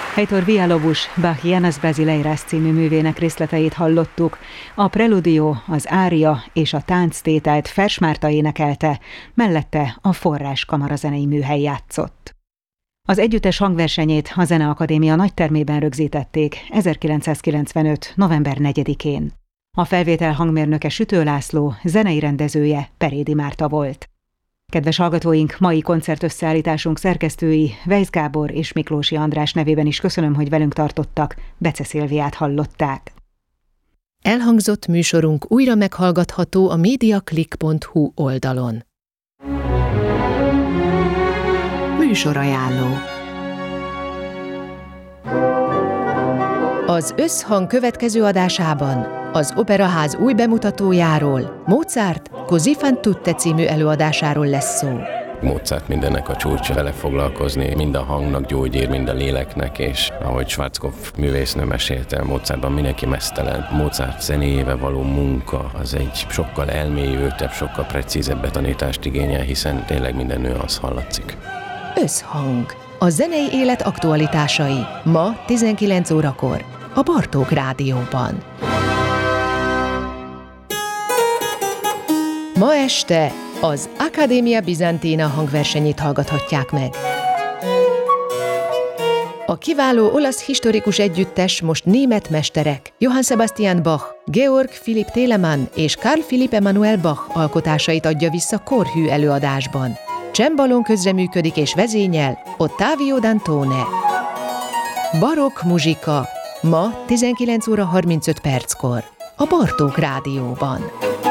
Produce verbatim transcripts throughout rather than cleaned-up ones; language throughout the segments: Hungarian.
Heitor Villalobos Bach János Brasileiras című művének részleteit hallottuk. A preludió, az ária és a tánctételt Fers Márta énekelte, mellette a Forrás kamarazenei műhely játszott. Az együttes hangversenyét a Zeneakadémia nagytermében rögzítették ezerkilencszázkilencvenöt. november negyedikén. A felvétel hangmérnöke Sütő László, zenei rendezője Perédi Márta volt. Kedves hallgatóink, mai koncertösszeállításunk szerkesztői Weisz Gábor és Miklósi András nevében is köszönöm, hogy velünk tartottak. Bece Szilviát hallották. Elhangzott műsorunk újra meghallgatható a mediaclick pont hu oldalon. Műsorajánló. Az Összhang következő adásában az Operaház új bemutatójáról, Mozart Così fan tutte című előadásáról lesz szó. Mozart mindennek a csúcsa, vele foglalkozni, mind a hangnak gyógyír, mind a léleknek, és ahogy Schwarzkopf művésznő mesélte, Mozartban mindenki meztelen. Mozart zenéjével való munka az egy sokkal elmélyültebb, sokkal precízebb betanítást igényel, hiszen tényleg minden nüansz hallatszik. Összhang. A zenei élet aktualitásai. Ma tizenkilenc órakor a Bartók Rádióban. Ma este az Accademia Bizantina hangversenyét hallgathatják meg. A kiváló olasz historikus együttes most német mesterek Johann Sebastian Bach, Georg Philipp Telemann és Carl Philipp Emanuel Bach alkotásait adja vissza korhű előadásban. Csembalón közreműködik és vezényel Ottavio Dantone. Barokk muzsika ma tizenkilenc óra harmincöt perckor a Bartók Rádióban.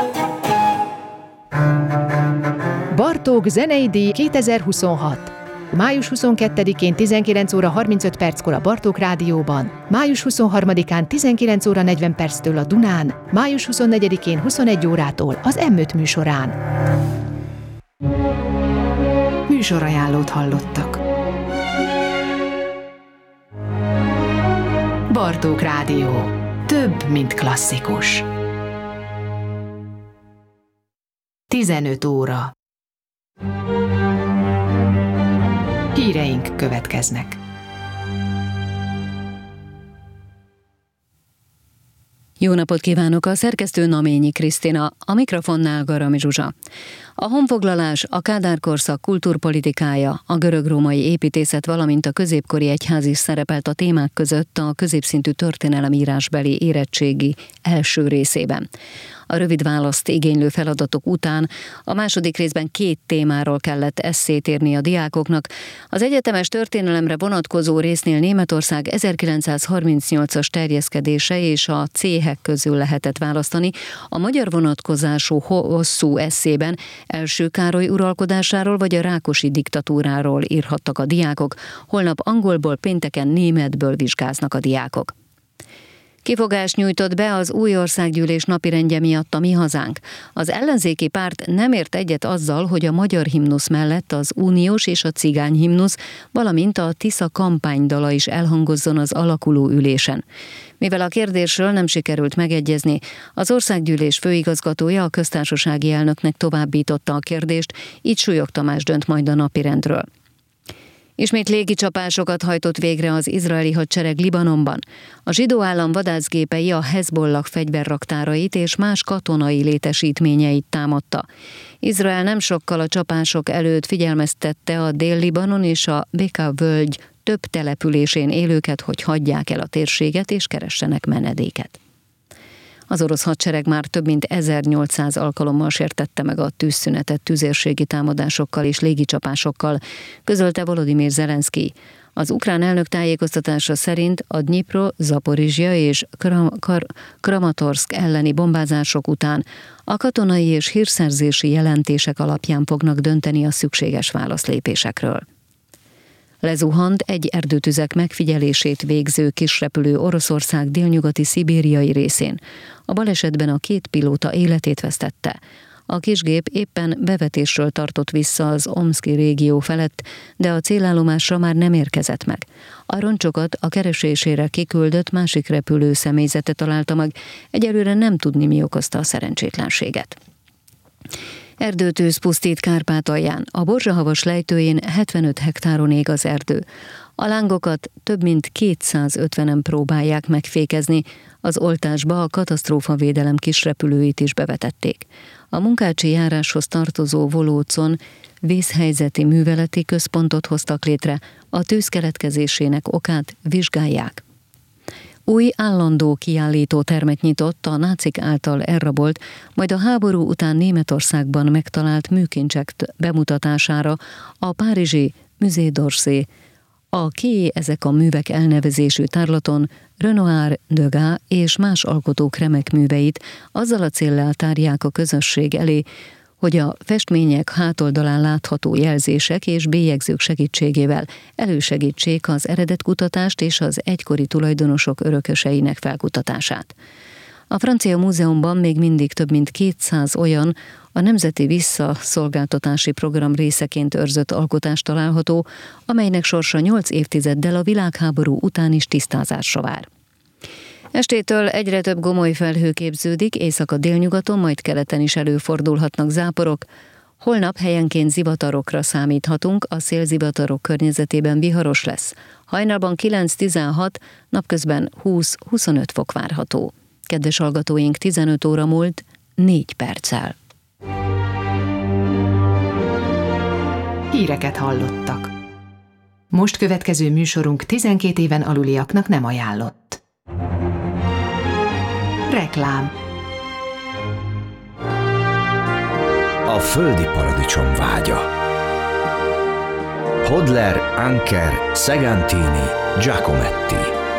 Bartók zenei díj kétezer-huszonhat. május huszonkettedikén tizenkilenc óra harmincöt perckor a Bartók Rádióban, május huszonharmadikán tizenkilenc óra negyven perctől a Dunán, május huszonnegyedikén huszonegy órától az em öt műsorán. Műsorajánlót hallottak. Bartók Rádió. Több, mint klasszikus. tizenöt óra. Híreink következnek. Jó napot kívánok, a szerkesztő Naményi Krisztina, a mikrofonnál Garami Zsuzsa. A honfoglalás, a Kádár-korszak kultúrpolitikája, a görög-római építészet, valamint a középkori egyház is szerepelt a témák között a középszintű történelemírásbeli érettségi első részében. A rövid választ igénylő feladatok után a második részben két témáról kellett esszét írni a diákoknak. Az egyetemes történelemre vonatkozó résznél Németország ezerkilencszázharmincnyolcas terjeszkedése és a céhek közül lehetett választani. A magyar vonatkozású hosszú esszében Első Károly uralkodásáról vagy a Rákosi diktatúráról írhattak a diákok. Holnap angolból, pénteken németből vizsgáznak a diákok. Kifogást nyújtott be az új országgyűlés napirendje miatt a Mi Hazánk. Az ellenzéki párt nem ért egyet azzal, hogy a magyar himnusz mellett az uniós és a cigány himnusz, valamint a Tisza kampánydala is elhangozzon az alakuló ülésen. Mivel a kérdésről nem sikerült megegyezni, az országgyűlés főigazgatója a köztársasági elnöknek továbbította a kérdést, így Súlyog Tamás dönt majd a napirendről. Ismét légicsapásokat hajtott végre az izraeli hadsereg Libanonban. A zsidó állam vadászgépei a Hezbollah fegyverraktárait és más katonai létesítményeit támadta. Izrael nem sokkal a csapások előtt figyelmeztette a Dél-Libanon és a Beka völgy több településén élőket, hogy hagyják el a térséget és keressenek menedéket. Az orosz hadsereg már több mint ezernyolcszáz alkalommal sértette meg a tűzszünetet tüzérségi támadásokkal és légicsapásokkal, közölte Volodymyr Zelenszkij. Az ukrán elnök tájékoztatása szerint a Dnyipro, Zaporizsja és Kram- Kar- Kramatorszk elleni bombázások után a katonai és hírszerzési jelentések alapján fognak dönteni a szükséges válaszlépésekről. Lezuhant egy erdőtüzek megfigyelését végző kisrepülő Oroszország délnyugati szibériai részén. A balesetben a két pilóta életét vesztette. A kisgép éppen bevetésről tartott vissza az Omszki régió felett, de a célállomásra már nem érkezett meg. A roncsokat a keresésére kiküldött másik repülő személyzete találta meg, egyelőre nem tudni, mi okozta a szerencsétlenséget. Erdőtűz pusztít Kárpátalján. A Borzsahavas lejtőjén hetvenöt hektáron ég az erdő. A lángokat több mint kétszázötvenen próbálják megfékezni, az oltásba a katasztrófavédelem kisrepülőit is bevetették. A Munkácsi járáshoz tartozó Volócon vészhelyzeti műveleti központot hoztak létre, a tűz keletkezésének okát vizsgálják. Új állandó kiállító termet nyitott a nácik által elrabolt, majd a háború után Németországban megtalált műkincsek bemutatására a párizsi Musée d'Orsay. A kié ezek a művek elnevezésű tárlaton Renoir, Degas és más alkotók remek műveit azzal a céllal tárják a közösség elé, hogy a festmények hátoldalán látható jelzések és bélyegzők segítségével elősegítsék az eredetkutatást és az egykori tulajdonosok örököseinek felkutatását. A Francia Múzeumban még mindig több mint kétszáz olyan a Nemzeti Visszaszolgáltatási Program részeként őrzött alkotás található, amelynek sorsa nyolc évtizeddel a világháború után is tisztázásra vár. Estétől egyre több gomoly felhő képződik, észak-délnyugaton, majd keleten is előfordulhatnak záporok. Holnap helyenként zivatarokra számíthatunk, a szélzivatarok környezetében viharos lesz. Hajnalban kilenc-tizenhat, napközben húsz-huszonöt fok várható. Kedves hallgatóink, tizenöt óra múlt négy perccel. Híreket hallottak. Most következő műsorunk tizenkét éven aluliaknak nem ajánlott. Reklám. A földi paradicsom vágya. Hodler, Anker, Segantini, Giacometti.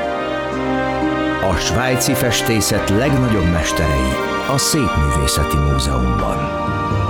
A svájci festészet legnagyobb mesterei a Szépművészeti Múzeumban.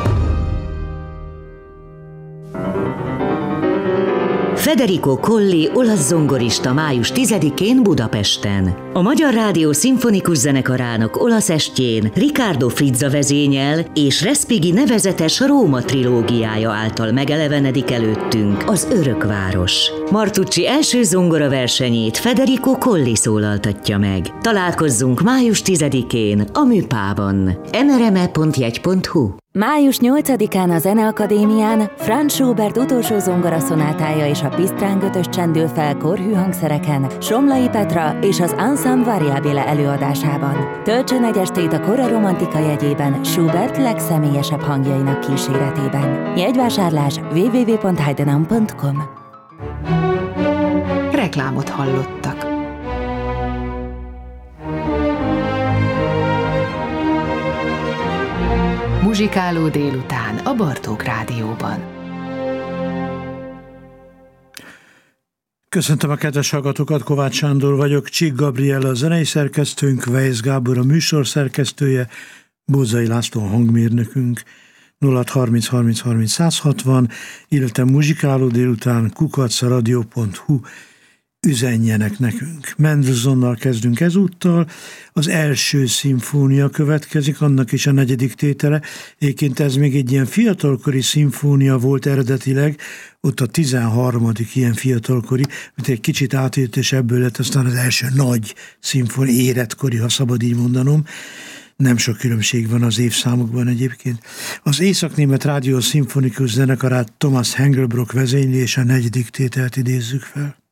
Federico Colli olasz zongorista május tizedikén Budapesten. A Magyar Rádió Szimfonikus Zenekarának olasz estjén Riccardo Frizza vezényel és Respighi nevezetes Róma trilógiája által megelevenedik előttünk az Örökváros. Martucci első zongoraversenyét Federico Colli szólaltatja meg. Találkozzunk május tizedikén a Műpában. emereme pont jegy pont hu. május nyolcadikán a Zeneakadémián Franz Schubert utolsó zongoraszonátája és a Pisztrán Götös csendül fel korhű hangszereken Somlai Petra és az Ensemble Variabile előadásában. Töltsön egy estét a kora romantika jegyében Schubert legszemélyesebb hangjainak kíséretében. Jegyvásárlás double-u double-u double-u pont heidenam pont com. Reklámot hallottak. Muzsikáló délután a Bartók Rádióban. Köszöntöm a kedves hallgatókat, Kovács Sándor vagyok, Csík Gabriella a zenei szerkesztőnk, Weisz Gábor a műsor szerkesztője, Bózai László a hangmérnökünk. nulla hat harminc harminc harminc száz hatvan, illetve muzsikáló délután kukac radio pont hu, üzenjenek nekünk. Mendelssohnnal kezdünk ezúttal, az első szimfónia következik, annak is a negyedik tétele. Egyébként ez még egy ilyen fiatalkori szimfónia volt eredetileg, ott a tizenharmadik ilyen fiatalkori, mint egy kicsit átjött, és ebből lett aztán az első nagy szimfónia, életkori, ha szabad így mondanom. Nem sok különbség van az évszámokban egyébként. Az Észak-Német Rádió Szimfonikus Zenekarát Thomas Hengelbrock vezényli, és a negyedik tételt idézzük fel.